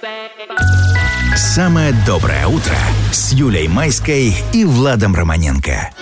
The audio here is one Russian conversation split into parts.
Самое доброе утро с Юлей Майской и Владом Романенко.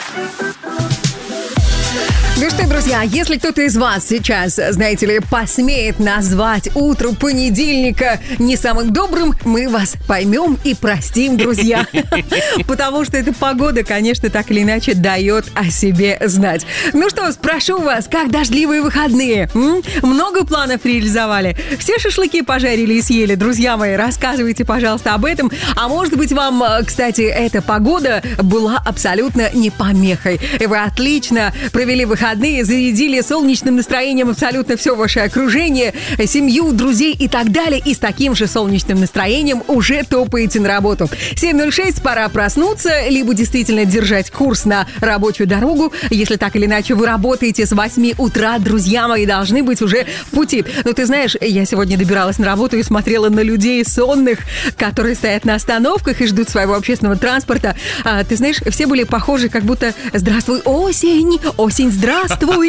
Ну что, друзья, если кто-то из вас сейчас, знаете ли, посмеет назвать утро понедельника не самым добрым, мы вас поймем и простим, друзья. Потому что эта погода, конечно, так или иначе дает о себе знать. Ну что, спрошу вас, как дождливые выходные? Много планов реализовали? Все шашлыки пожарили и съели? Друзья мои, рассказывайте, пожалуйста, об этом. А может быть, вам, кстати, эта погода была абсолютно не помехой. И вы отлично провели выходные, зарядили солнечным настроением абсолютно все ваше окружение, семью, друзей и так далее. И с таким же солнечным настроением уже топаете на работу. 7:06, пора проснуться, либо действительно держать курс на рабочую дорогу. Если так или иначе вы работаете с 8 утра, друзья мои, должны быть уже в пути. Но ты знаешь, я сегодня добиралась на работу и смотрела на людей сонных, которые стоят на остановках и ждут своего общественного транспорта. Ты знаешь, все были похожи, как будто «Здравствуй, осень! Осень, здравствуй!»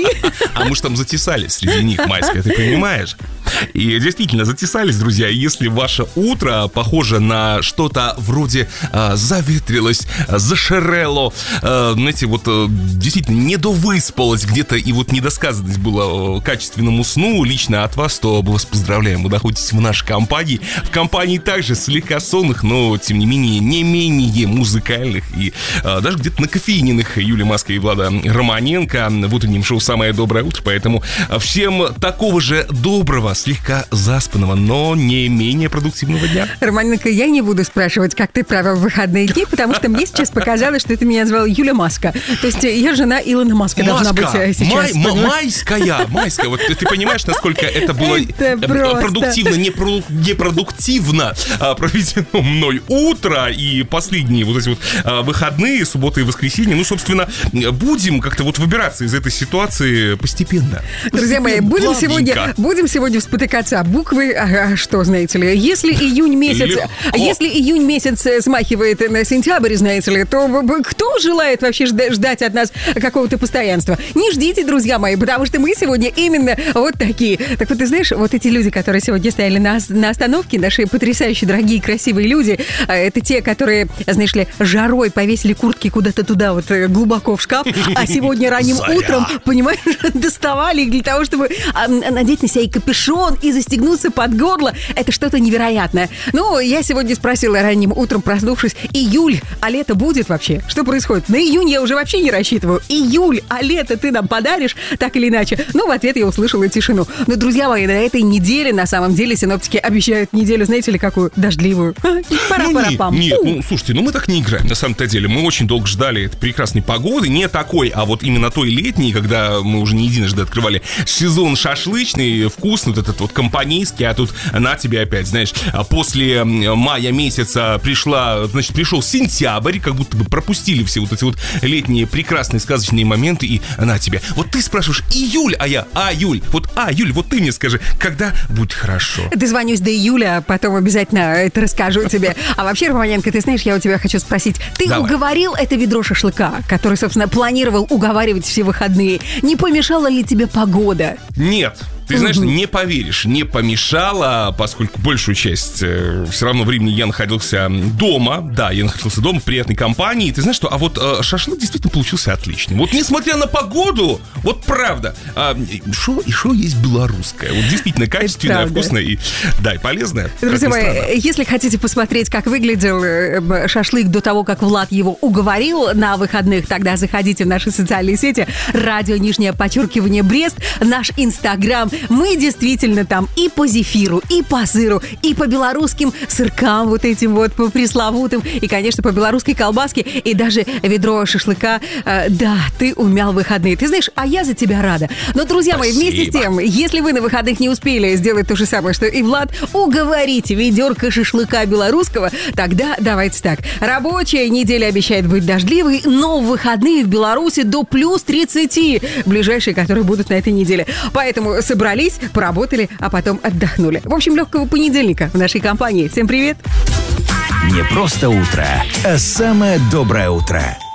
А мы же там затесались среди них, Майская, ты понимаешь? И действительно затесались, друзья. Если ваше утро похоже на что-то вроде заветрилось, зашерело, знаете, вот действительно недовыспалось где-то, и вот недосказанность была качественному сну лично от вас, то мы вас поздравляем. Вы находитесь в нашей компании. В компании также слегка сонных, но, тем не менее музыкальных и даже где-то накофеиненных Юлии Майской и Влада Романенко в утреннем шоу «Самое доброе утро». Поэтому всем такого же доброго, слегка заспанного, но не менее продуктивного дня. Романенко, я не буду спрашивать, как ты провел выходные дни, потому что мне сейчас показалось, что ты меня звал Юля Маска. То есть я жена Илона Маска должна быть сейчас. Майская. Вот ты понимаешь, насколько это было продуктивно, непродуктивно проведено мной утро и последние вот эти вот выходные, субботы и воскресенье. Ну, собственно, будем как-то вот выбираться из этой ситуации постепенно. Друзья мои, будем сегодня спотыкаться. Буквы, что, знаете ли, если июнь месяц смахивает на сентябрь, знаете ли, то кто желает вообще ждать от нас какого-то постоянства? Не ждите, друзья мои, потому что мы сегодня именно вот такие. Так вот, ты знаешь, вот эти люди, которые сегодня стояли на остановке, наши потрясающие, дорогие, красивые люди, это те, которые, знаешь ли, жарой повесили куртки куда-то туда вот глубоко в шкаф, а сегодня ранним утром, понимаешь, доставали их для того, чтобы надеть на себя и капюшон, и застегнуться под горло. Это что-то невероятное. Ну, я сегодня спросила ранним утром, проснувшись, июль, а лето будет вообще? Что происходит? На июнь я уже вообще не рассчитываю. Июль, а лето ты нам подаришь, так или иначе. Ну, в ответ я услышала тишину. Но, друзья мои, на этой неделе, на самом деле, синоптики обещают неделю, знаете ли, какую? Дождливую. Пара-пара-пам. Нет, слушайте, мы так не играем, на самом-то деле. Мы очень долго ждали этой прекрасной погоды. Не такой, а вот именно той летней, когда мы уже не единожды открывали сезон шашлычный, вкусный, вот этот вот компанейский, а тут на тебе опять, знаешь, после мая месяца пришел сентябрь, как будто бы пропустили все вот эти вот летние прекрасные сказочные моменты, и на тебе. Вот ты спрашиваешь июль, а я, Юль, Юль, вот ты мне скажи, когда будет хорошо? Дозвонюсь до июля, а потом обязательно это расскажу тебе. А вообще, Романенко, ты знаешь, я у тебя хочу спросить, ты уговорил это ведро шашлыка, который, собственно, планировал уговаривать все выходные, не помешала ли тебе погода? Нет. Ты знаешь, не поверишь, не помешало, поскольку большую часть все равно времени я находился дома. Да, я находился дома в приятной компании. Ты знаешь что, а вот шашлык действительно получился отличный. Вот несмотря на погоду, вот правда, шо есть белорусское. Вот действительно качественное, вкусное и полезное. Друзья мои, если хотите посмотреть, как выглядел шашлык до того, как Влад его уговорил на выходных, тогда заходите в наши социальные сети. Радио _Брест, наш Инстаграм. Мы действительно там и по зефиру, и по сыру, и по белорусским сыркам вот этим вот, по пресловутым, и, конечно, по белорусской колбаске, и даже ведро шашлыка. Да, ты умял выходные. Ты знаешь, а я за тебя рада. Но, друзья мои, вместе с тем, если вы на выходных не успели сделать то же самое, что и Влад, уговорите ведерко шашлыка белорусского, тогда давайте так. Рабочая неделя обещает быть дождливой, но в выходные в Беларуси до плюс 30, ближайшие, которые будут на этой неделе. Поэтому собрались, поработали, а потом отдохнули. В общем, легкого понедельника в нашей компании. Всем привет! Не просто утро, а самое доброе утро.